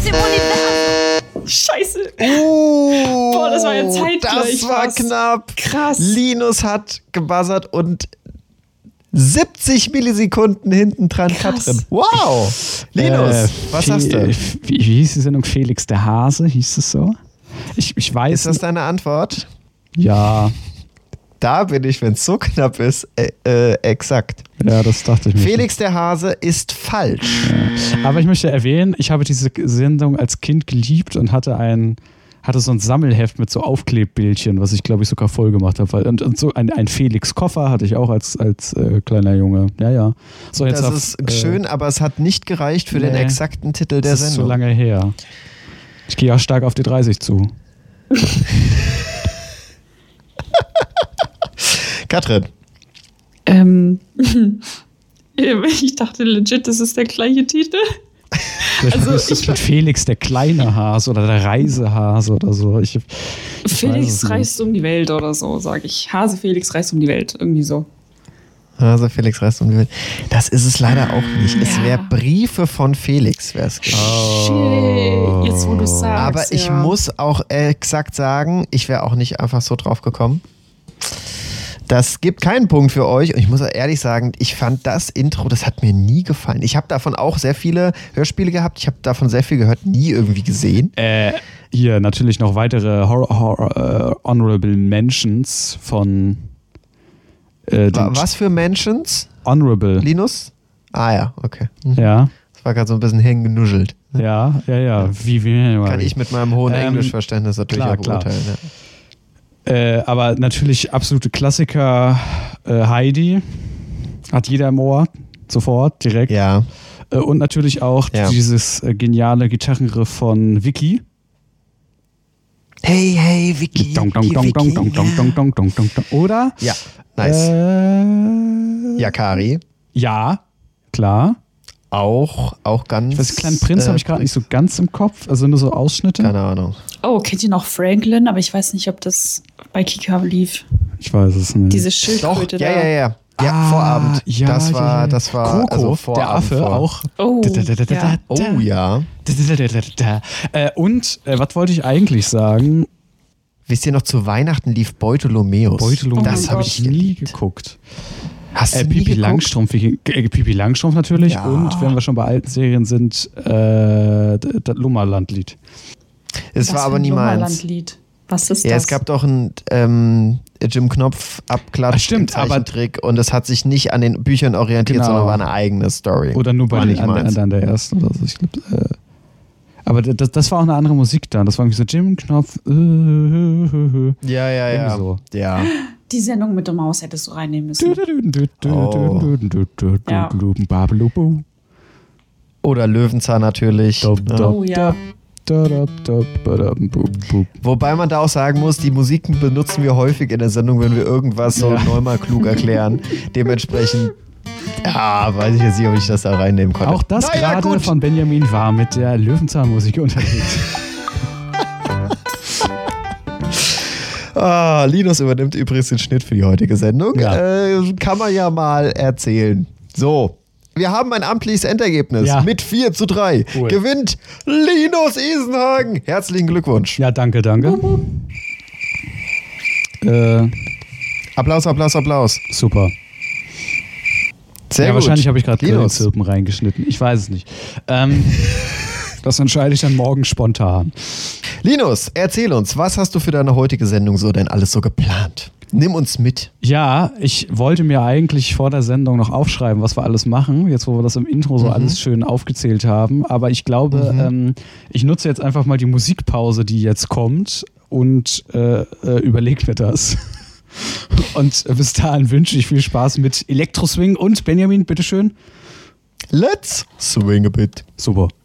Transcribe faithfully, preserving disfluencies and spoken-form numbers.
dem Universum. Scheiße. Oh, Boah, das war ja zeitgleich. Das war was. knapp. Krass. Linus hat gebuzzert und siebzig Millisekunden hinten dran Katrin. Wow. Linus, äh, was Fe- hast du? Wie, wie hieß die Sendung? Felix der Hase, hieß es so? Ich, ich weiß. Ist das deine Antwort? Ja. Da bin ich, wenn es so knapp ist, äh, äh, exakt. Ja, das dachte ich mir. Felix der Hase ist falsch. Ja. Aber ich möchte erwähnen, ich habe diese Sendung als Kind geliebt und hatte ein, hatte so ein Sammelheft mit so Aufklebbildchen, was ich glaube ich sogar voll gemacht habe. Und, und so ein, ein Felix-Koffer hatte ich auch als, als äh, kleiner Junge. Ja, ja. So, jetzt das auf, ist äh, schön, aber es hat nicht gereicht für nee, den exakten Titel der das ist Sendung. so lange her. Ich gehe auch stark auf die dreißig zu. Katrin. Ähm, ich dachte legit, das ist der gleiche Titel. Also ist es mit Felix der kleine Hase oder der Reisehase oder so. Ich, ich Felix reist um die Welt oder so, sage ich. Hase Felix reist um die Welt, irgendwie so. Hase Felix reist um die Welt. Das ist es leider auch nicht. Es Ja. wäre Briefe von Felix, wäre es gewesen. Oh. Shit, jetzt wo du sagst. Aber ich ja. muss auch exakt sagen, ich wäre auch nicht einfach so drauf gekommen. Das gibt keinen Punkt für euch. Und ich muss auch ehrlich sagen, ich fand das Intro, das hat mir nie gefallen. Ich habe davon auch sehr viele Hörspiele gehabt. Ich habe davon sehr viel gehört, nie irgendwie gesehen. Äh, hier natürlich noch weitere Horror, Horror, äh, Honorable Mentions von äh, Wa- Was für Mentions? Honorable. Linus? Ah ja, okay. Mhm. Ja, Das war gerade so ein bisschen hängen genuschelt. ja, ja, ja. Wie, wie, Kann ich mit meinem hohen Ähm, Englischverständnis natürlich klar, auch beurteilen. Ja. Äh, aber natürlich absolute Klassiker. Äh, Heidi hat jeder im Ohr, sofort, direkt. Ja. Äh, und natürlich auch Ja. dieses äh, geniale Gitarrenriff von Vicky. Hey, hey, Vicky. Dong, dong, Vicky, dong, dong, Vicky, dong, dong, ja. dong, dong, dong, dong, dong. Oder? Ja, nice. Äh, Ja, Kari. Ja, klar. Auch, auch ganz. Ich weiß, Kleinen Prinz äh, habe ich gerade nicht so ganz im Kopf, also nur so Ausschnitte. Keine Ahnung. Oh, kennt ihr noch Franklin? Aber ich weiß nicht, ob das bei Kika lief. Ich weiß es nicht. Diese Doch, Schildkröte ja, da. ja, ja. Ja, Ah, Vorabend. ja, das war, ja, ja. das war Coco, also der Vorabend Affe vor. auch. Oh, Da, da, da, da, ja. da, da. Oh ja. Da, da, da, da, da, da. Äh, und, äh, was wollte ich eigentlich sagen? Wisst ihr noch, zu Weihnachten lief Beutolomeus. Beutelung, Oh das mein habe Gott. ich nie geguckt. Hast du Äh, nie Pipi geguckt? Langstrumpf, wie- äh, Pipi Langstrumpf natürlich. Ja. Und wenn wir schon bei alten Serien sind, äh, d- das Lummerland-Lied. Es Was war für aber ein nie meins. Lummerland-Lied. Was ist Ja, das? es gab doch einen ähm, Jim Knopf Ah, Abklatsch stimmt, im aber- Zeichentrick und es hat sich nicht an den Büchern orientiert, Genau. sondern war eine eigene Story. Oder nur bei War den nicht anderen, meins. an der ersten oder so. Ich glaub, äh, aber das, das war auch eine andere Musik dann. Das war irgendwie so Jim Knopf. Äh, äh, äh, äh. Ja, ja, ja. Irgendwie so. Ja. Die Sendung mit der Maus hättest du reinnehmen müssen. Oh. Ja. Babelubu. Oder Löwenzahn natürlich. Dop, Ja. dop, Oh ja. dop, dop, dop, dop, bub, bub. Wobei man da auch sagen muss, die Musiken benutzen wir häufig in der Sendung, wenn wir irgendwas so Ja. neunmal klug erklären. Dementsprechend, ja, weiß ich jetzt nicht, ob ich das da reinnehmen konnte. Auch das Naja, gerade gut. von Benjamin war mit der Löwenzahnmusik unterwegs. Ah, Linus übernimmt übrigens den Schnitt für die heutige Sendung. Ja. Äh, kann man ja mal erzählen. So, wir haben ein amtliches Endergebnis. Ja. Mit vier zu drei Cool. gewinnt Linus Isenhagen. Herzlichen Glückwunsch. Ja, danke, danke. Äh, Applaus, Applaus, Applaus. super. Sehr ja, gut. wahrscheinlich habe ich gerade Linus. Grillenzirpen reingeschnitten. Ich weiß es nicht. Ähm, das entscheide ich dann morgen spontan. Linus, erzähl uns, was hast du für deine heutige Sendung so denn alles so geplant? Nimm uns mit. Ja, ich wollte mir eigentlich vor der Sendung noch aufschreiben, was wir alles machen, jetzt wo wir das im Intro so Mhm. alles schön aufgezählt haben. Aber ich glaube, Mhm. ähm, ich nutze jetzt einfach mal die Musikpause, die jetzt kommt und äh, äh, überlege mir das. Und bis dahin wünsche ich viel Spaß mit Elektroswing und Benjamin, bitteschön. Let's swing a bit. Super.